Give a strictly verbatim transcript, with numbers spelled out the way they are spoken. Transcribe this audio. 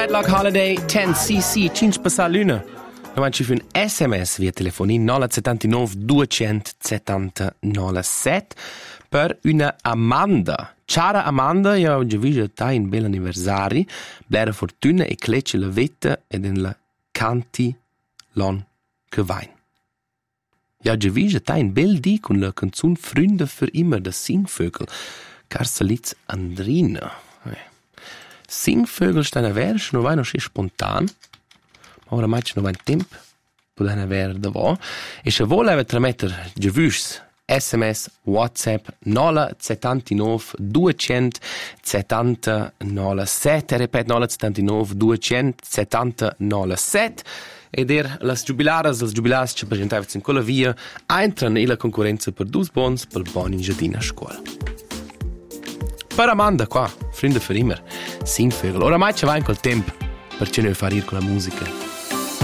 Deadlock Holiday ten C C cinque passar l'una. Davanti ci fu un S M S via telefonin nove sette nove due sette nove sette per una Amanda. Ciao Amanda, io ho già visto te in bel anniversari, blera fortuna e clecce la vetta ed in la canti l'on che vain. Io ho già visto te in bel di con la canzone Freunde für immer da Singvögel, Karsalitz Andrina. Singvögel sta na vera, non vai non si spontan, ma ora mai c'è non va in tempo, può una vera da va, e se vuole avere trametter già visto, S M S, WhatsApp nove sette nove due sette nove sette, repet nove sette nove due sette nove sette, ed er las giubilaras, las giubilaras ci presentavano in quella via, entrano nella concorrenza per due bons per buon in giardino a scuola. Per Amanda qua, Freunde für immer, Singvögel, oramai ci va in quel tempo, perché noi fare con la musica.